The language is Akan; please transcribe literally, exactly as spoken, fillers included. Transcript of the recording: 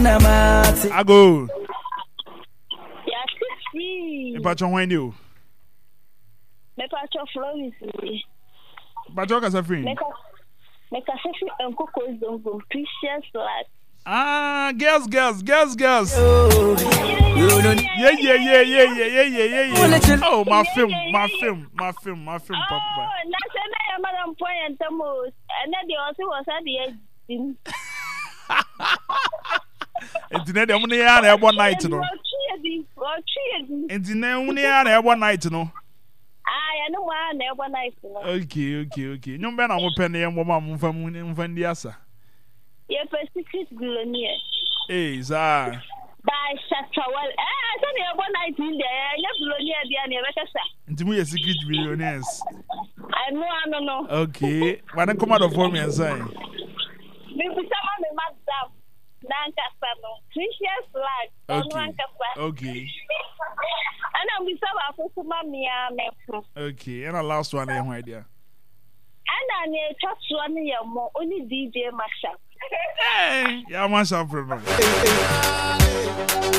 I go. Yeah, free. If I don't want you. Me patcho Florence. But you are free. Me me free and cocoa don't go precious lad. Ah, girls, girls, girls, girls. Yeah, yeah, yeah, yeah, yeah, yeah, yeah, yeah. Oh, my film, my film, my film, my film, Papa. Oh, that's another madam point and Thomas. And then they also was at the edge. And then the only hour one night, no. And then only hour one night, no. I know one never night. Okay, okay, okay. No man, I'm opening and woman from Vandiasa. You're a secret billionaire. Hey, sir. By Shatawal. Ah, I don't one night in there. You're billionaire, the anniversary. And to me, a secret billionaires. I know, I don't know. Okay. Why don't come out of me and say? Maybe someone may mad down. Nankasano. Precious flag. Okay. Okay. And I'm with some of mommy. Okay. And the last one, I idea. And I need to touch one year more. Only D J Mashup. Hey, yeah, Mashup.